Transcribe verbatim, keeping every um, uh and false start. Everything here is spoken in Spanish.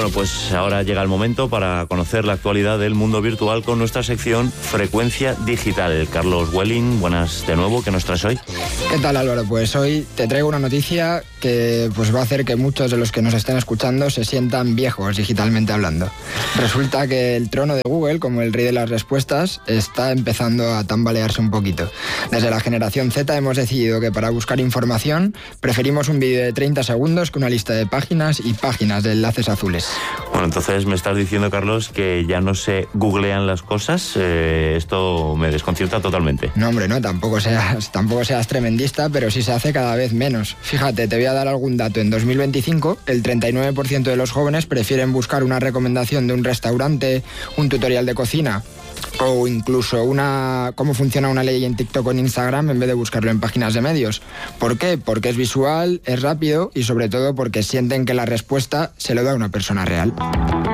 Bueno, pues ahora llega el momento para conocer la actualidad del mundo virtual con nuestra sección Frecuencia Digital. Carlos Welling, buenas de nuevo, ¿qué nos traes hoy? ¿Qué tal, Álvaro? Pues hoy te traigo una noticia que pues va a hacer que muchos de los que nos estén escuchando se sientan viejos digitalmente hablando. Resulta que el trono de Google, como el rey de las respuestas, está empezando a tambalearse un poquito. Desde la generación Z hemos decidido que para buscar información preferimos un vídeo de treinta segundos que una lista de páginas y páginas de enlaces azules. Bueno, entonces me estás diciendo, Carlos, que ya no se googlean las cosas. Eh, esto me desconcierta totalmente. No, hombre, no, tampoco seas, tampoco seas tremendista, pero sí se hace cada vez menos. Fíjate, te voy a dar algún dato. En dos mil veinticinco, el treinta y nueve por ciento de los jóvenes prefieren buscar una recomendación de un restaurante, un tutorial de cocina o incluso una cómo funciona una ley en TikTok o en Instagram en vez de buscarlo en páginas de medios. ¿Por qué? Porque es visual, es rápido y sobre todo porque sienten que la respuesta se lo da una persona real.